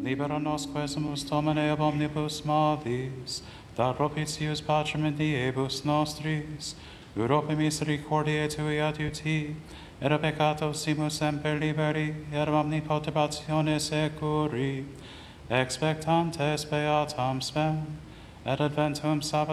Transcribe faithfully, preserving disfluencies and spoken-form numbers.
Libera nos quesumus Domine ab omnibus malis, da propitius pacem in diebus nostris, Europe misericordiae tui adiuti, et a peccato simus semper liberi, et omni perturbatione securi, expectantes beatam spem, et adventum sabbatum